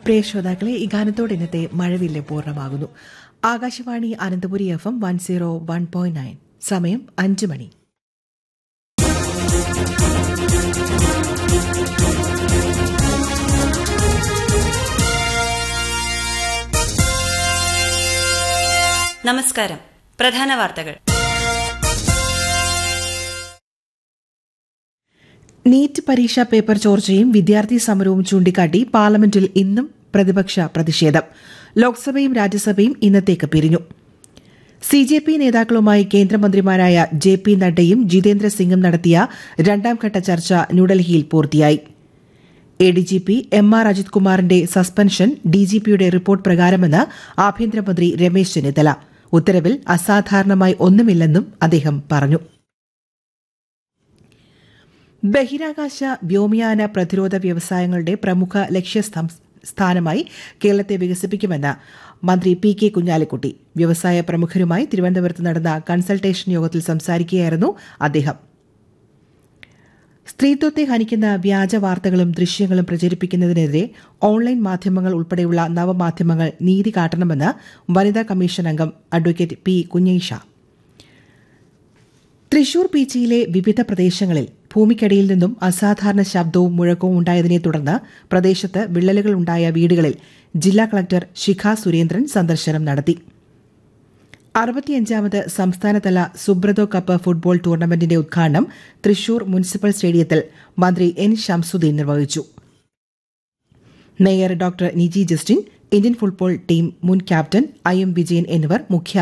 പ്രിയ ശ്രോതാക്കളെ, ഈ ഗാനത്തോടെ ഇന്നത്തെ മഴവില്ല് പൂർണ്ണമാകുന്നു. ആകാശവാണി അനന്തപുരി FM 101.9. സമയം 5 മണി. നമസ്കാരം. പ്രധാന വാർത്തകൾ. നീറ്റ് പരീക്ഷാ പേപ്പർ ചോർച്ചയും വിദ്യാർത്ഥി സമരവും ചൂണ്ടിക്കാട്ടി പാർലമെന്റിൽ ഇന്നും പ്രതിപക്ഷ പ്രതിഷേധം. ലോക്സഭയും രാജ്യസഭയും ഇന്നത്തേക്ക് പിരിഞ്ഞു. CJP നേതാക്കളുമായി കേന്ദ്രമന്ത്രിമാരായ JP നഡ്ഡയും ജിതേന്ദ്ര സിംഗും നടത്തിയ രണ്ടാംഘട്ട ചർച്ച ന്യൂഡൽഹിയിൽ പൂർത്തിയായി. ADGP MR അജിത് കുമാറിന്റെ സസ്പെൻഷൻ DGPയുടെ റിപ്പോർട്ട് പ്രകാരമെന്ന് ആഭ്യന്തരമന്ത്രി രമേശ് ചെന്നിത്തല. ഉത്തരവിൽ അസാധാരണമായി ഒന്നുമില്ലെന്നും അദ്ദേഹം പറഞ്ഞു. ബഹിരാകാശ വ്യോമയാന പ്രതിരോധ വ്യവസായങ്ങളുടെ പ്രമുഖ ലക്ഷ്യസ്ഥാനമായി കേരളത്തെ വികസിപ്പിക്കുമെന്ന് മന്ത്രി PK കുഞ്ഞാലിക്കുട്ടി. വ്യവസായ പ്രമുഖരുമായി തിരുവനന്തപുരത്ത് നടന്ന കൺസൾട്ടേഷൻ യോഗത്തിൽ സംസാരിക്കുകയായിരുന്നു അദ്ദേഹം. സ്ത്രീത്വത്തെ ഹനിക്കുന്ന വ്യാജ വാർത്തകളും ദൃശ്യങ്ങളും പ്രചരിപ്പിക്കുന്നതിനെതിരെ ഓൺലൈൻ മാധ്യമങ്ങൾ ഉൾപ്പെടെയുള്ള നവമാധ്യമങ്ങൾ നീതി കാട്ടണമെന്ന് വനിതാ കമ്മീഷൻ അംഗം അഡ്വക്കേറ്റ് P. കുഞ്ഞൈഷ. തൃശൂർ പീച്ചിയിലെ വിവിധ പ്രദേശങ്ങളിൽ ഭൂമിക്കടിയിൽ നിന്നും അസാധാരണ ശബ്ദവും മുഴക്കവും ഉണ്ടായതിനെ തുടർന്ന് പ്രദേശത്ത് വിള്ളലുകൾ ഉണ്ടായ വീടുകളിൽ ജില്ലാ കളക്ടർ ശിഖ സുരേന്ദ്രൻ സന്ദർശനം നടത്തി. 65ാമത് സംസ്ഥാനതല സുബ്രതോ കപ്പ് ഫുട്ബോൾ ടൂർണമെന്റിന്റെ ഉദ്ഘാടനം തൃശൂർ മുനിസിപ്പൽ സ്റ്റേഡിയത്തിൽ മന്ത്രി N. ശംസുദ്ദീൻ നിർവഹിച്ചു. Mayor doctor Niji Justin, Indian football team മുൻ ക്യാപ്റ്റൻ IM വിജയൻ എന്നിവർ മുഖ്യ